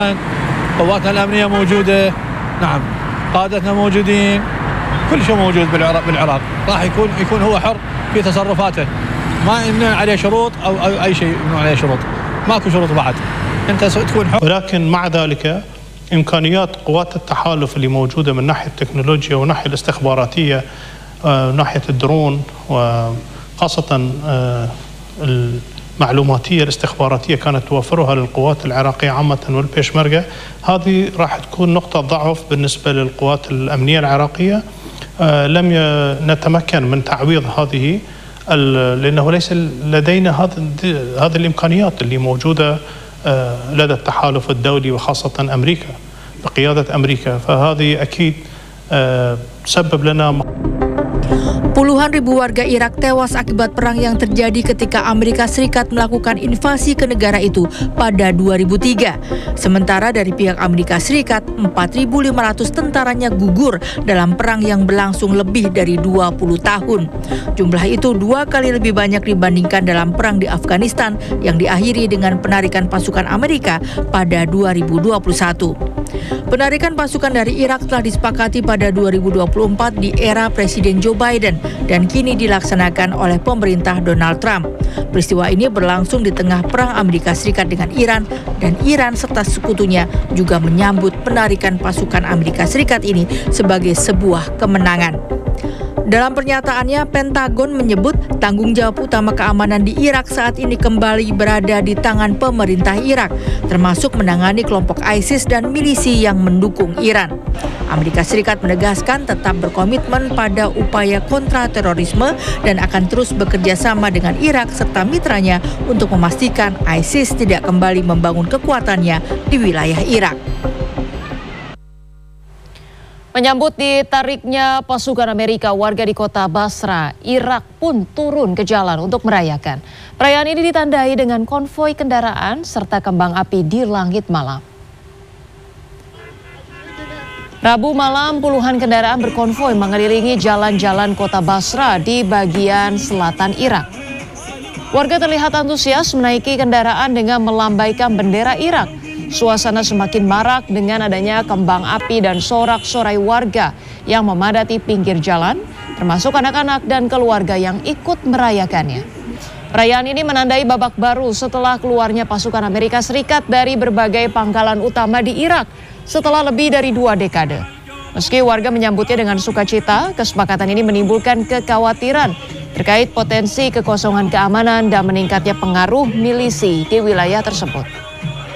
قواتنا الأمنية موجودة، نعم قادتنا موجودين، كل شيء موجود بالعراق. راح يكون هو حر في تصرفاته، ما يمنع عليه شروط أو أي شيء يمنع عليه شروط، ماكو شروط بعد، أنت تكون حر. ولكن مع ذلك إمكانيات قوات التحالف اللي موجودة من ناحية التكنولوجيا وناحية الاستخباراتية وناحية الدرون وخاصة المعلوماتية الاستخباراتية كانت توفرها للقوات العراقية عامة والبيشمركة، هذه راح تكون نقطة ضعف بالنسبة للقوات الأمنية العراقية. لم نتمكن من تعويض هذه لأنه ليس لدينا هذه الإمكانيات اللي موجودة لدى التحالف الدولي وخاصة أمريكا بقيادة أمريكا، فهذه أكيد تسبب لنا. Puluhan ribu warga Irak tewas akibat perang yang terjadi ketika Amerika Serikat melakukan invasi ke negara itu pada 2003. Sementara dari pihak Amerika Serikat, 4.500 tentaranya gugur dalam perang yang berlangsung lebih dari 20 tahun. Jumlah itu 2 kali lebih banyak dibandingkan dalam perang di Afghanistan yang diakhiri dengan penarikan pasukan Amerika pada 2021. Penarikan pasukan dari Irak telah disepakati pada 2024 di era Presiden Joe Biden dan kini dilaksanakan oleh pemerintah Donald Trump. Peristiwa ini berlangsung di tengah perang Amerika Serikat dengan Iran, dan Iran serta sekutunya juga menyambut penarikan pasukan Amerika Serikat ini sebagai sebuah kemenangan. Dalam pernyataannya, Pentagon menyebut tanggung jawab utama keamanan di Irak saat ini kembali berada di tangan pemerintah Irak, termasuk menangani kelompok ISIS dan milisi yang mendukung Iran. Amerika Serikat menegaskan tetap berkomitmen pada upaya kontra-terorisme dan akan terus bekerja sama dengan Irak serta mitranya untuk memastikan ISIS tidak kembali membangun kekuatannya di wilayah Irak. Menyambut ditariknya pasukan Amerika, warga di kota Basra, Irak pun turun ke jalan untuk merayakan. Perayaan ini ditandai dengan konvoi kendaraan serta kembang api di langit malam. Rabu malam, puluhan kendaraan berkonvoi mengelilingi jalan-jalan kota Basra di bagian selatan Irak. Warga terlihat antusias menaiki kendaraan dengan melambaikan bendera Irak. Suasana semakin marak dengan adanya kembang api dan sorak-sorai warga yang memadati pinggir jalan, termasuk anak-anak dan keluarga yang ikut merayakannya. Perayaan ini menandai babak baru setelah keluarnya pasukan Amerika Serikat dari berbagai pangkalan utama di Irak setelah lebih dari 2 dekade. Meski warga menyambutnya dengan sukacita, kesepakatan ini menimbulkan kekhawatiran terkait potensi kekosongan keamanan dan meningkatnya pengaruh milisi di wilayah tersebut.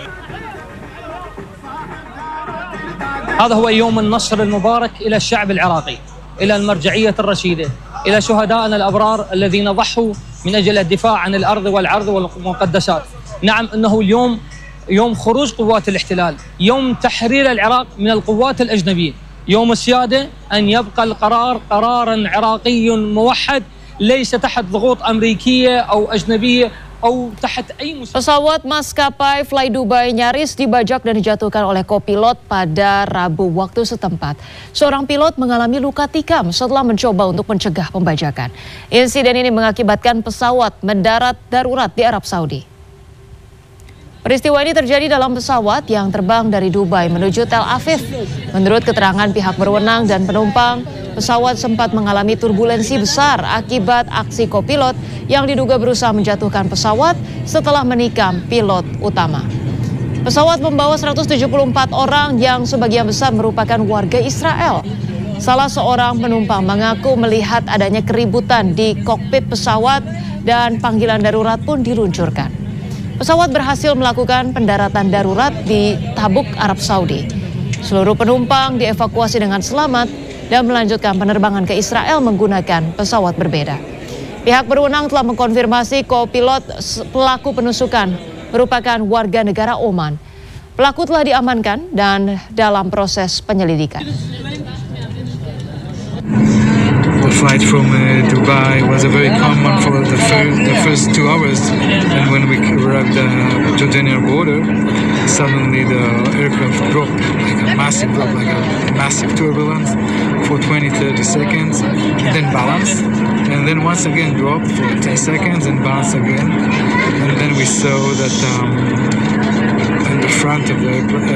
هذا هو يوم النصر المبارك إلى الشعب العراقي، إلى المرجعية الرشيدة، إلى شهدائنا الأبرار الذين ضحوا من أجل الدفاع عن الأرض والعرض والمقدسات. نعم، إنه اليوم يوم خروج قوات الاحتلال، يوم تحرير العراق من القوات الأجنبية، يوم السيادة أن يبقى القرار قرارا عراقي موحد ليس تحت ضغوط أمريكية أو أجنبية. Pesawat maskapai Fly Dubai nyaris dibajak dan dijatuhkan oleh kopilot pada Rabu waktu setempat. Seorang pilot mengalami luka tikam setelah mencoba untuk mencegah pembajakan. Insiden ini mengakibatkan pesawat mendarat darurat di Arab Saudi. Peristiwa ini terjadi dalam pesawat yang terbang dari Dubai menuju Tel Aviv. Menurut keterangan pihak berwenang dan penumpang, pesawat sempat mengalami turbulensi besar akibat aksi kopilot yang diduga berusaha menjatuhkan pesawat setelah menikam pilot utama. Pesawat membawa 174 orang yang sebagian besar merupakan warga Israel. Salah seorang penumpang mengaku melihat adanya keributan di kokpit pesawat dan panggilan darurat pun diluncurkan. Pesawat berhasil melakukan pendaratan darurat di Tabuk, Arab Saudi. Seluruh penumpang dievakuasi dengan selamat dan melanjutkan penerbangan ke Israel menggunakan pesawat berbeda. Pihak berwenang telah mengkonfirmasi kopilot pelaku penusukan merupakan warga negara Oman. Pelaku telah diamankan dan dalam proses penyelidikan. The flight from Dubai was a very calm one for the first 2 hours, and when we arrived at the Jordanian border, suddenly the aircraft dropped, like a massive drop, like a massive turbulence for 20-30 seconds, and then balanced, and then once again dropped for 10 seconds and balanced again, and then we saw that in the front of the